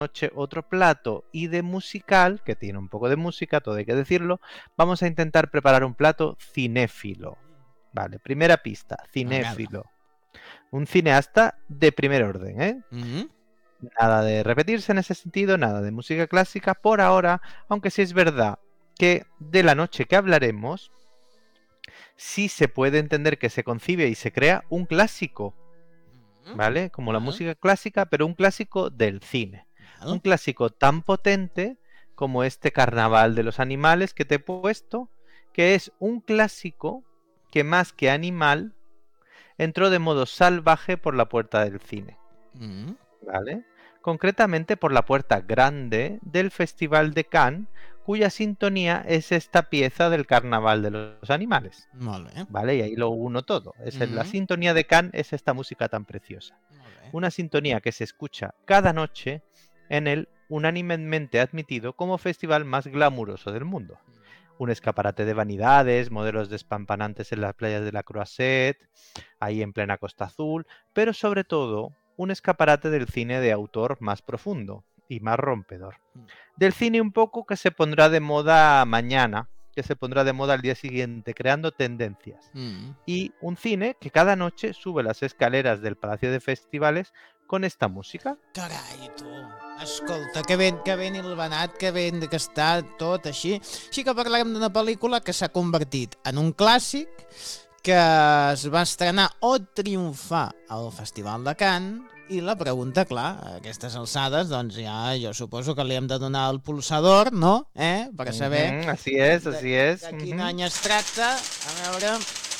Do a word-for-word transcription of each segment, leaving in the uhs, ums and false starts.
noche otro plato y de musical, que tiene un poco de música, todo hay que decirlo, vamos a intentar preparar un plato cinéfilo. Vale, primera pista, cinéfilo. Un cineasta de primer orden, ¿eh? Mm-hmm. Nada de repetirse en ese sentido, nada de música clásica por ahora, aunque sí es verdad que de la noche que hablaremos, sí se puede entender que se concibe y se crea un clásico, ¿vale? Como la música clásica, pero un clásico del cine. Un clásico tan potente como este Carnaval de los Animales que te he puesto, que es un clásico que más que animal entró de modo salvaje por la puerta del cine, ¿vale? Concretamente por la puerta grande del Festival de Cannes, cuya sintonía es esta pieza del Carnaval de los Animales. ¿Vale? Y ahí lo uno todo. Es Mm-hmm. La sintonía de Cannes es esta música tan preciosa. Una sintonía que se escucha cada noche en el unánimemente admitido como festival más glamuroso del mundo. Un escaparate de vanidades, modelos despampanantes en las playas de la Croisette, ahí en plena Costa Azul, pero sobre todo un escaparate del cine de autor más profundo y más rompedor. Del cine un poco que se pondrá de moda mañana, que se pondrá de moda al día siguiente, creando tendencias. Mm-hmm. Y un cine que cada noche sube las escaleras del Palacio de Festivales con esta música. Carai, tu. Escolta, que ben, que ben il·luminat, que ben que està tot així. Així que parlem d'una pel·lícula que s'ha convertit en un clàssic, que es va estrenar o triomfar al Festival de Cannes, i la pregunta, clar, a aquestes alçades, doncs ja jo suposo que li hem de donar el pulsador, no? Eh? Per saber... Mm-hmm, así es, de, así es. De quin mm-hmm. any es tracta. A veure...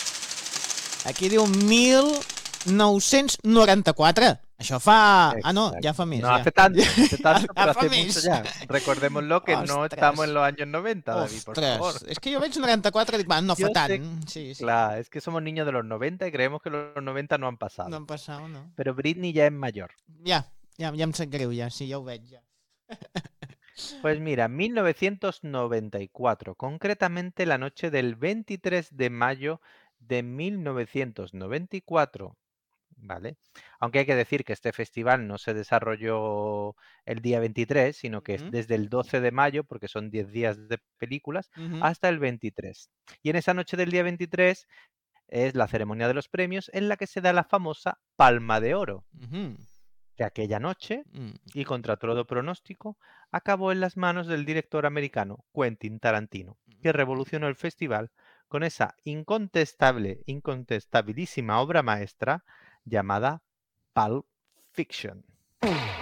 Aquí diu mil nou-cents noranta-quatre. Això fa... Exacto. Ah, no, ya fa més. No ya. hace tanto, hace tanto, Ya pero fa hace més. mucho ya. Recordémoslo que Ostres. no estamos en los años noventa, David, por Ostres. favor. És que jo veig noranta-quatre i dic, va, no Yo fa tant. sé, Sí, sí. claro, es que somos niños de los noventa y creemos que los noventa no han pasado. No han passat, no. Pero Britney ya es mayor. Ja, ja, ja em sap greu, ja. Sí, ja ho veig, ja. Pues mira, mil novecientos noventa y cuatro, concretamente la noche del veintitrés de mayo de mil novecientos noventa y cuatro, ¿vale? Aunque hay que decir que este festival no se desarrolló el día veintitrés, sino que es Mm-hmm. desde el doce de mayo, porque son diez días de películas, Mm-hmm. hasta el veintitrés. Y en esa noche del día veintitrés es la ceremonia de los premios en la que se da la famosa Palma de Oro, Mm-hmm. que aquella noche, Mm. y contra todo pronóstico, acabó en las manos del director americano Quentin Tarantino, que revolucionó el festival con esa incontestable, incontestabilísima obra maestra llamada Pulp Fiction.